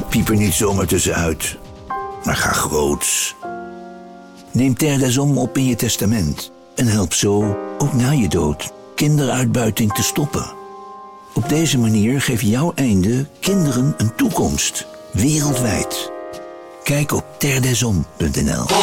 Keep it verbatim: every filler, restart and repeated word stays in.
Piep er niet zomaar tussenuit, maar ga groots. Neem Terre des Hommes op in je testament en help zo, ook na je dood, kinderuitbuiting te stoppen. Op deze manier geeft jouw einde kinderen een toekomst, wereldwijd. Kijk op terre des hommes punt n l.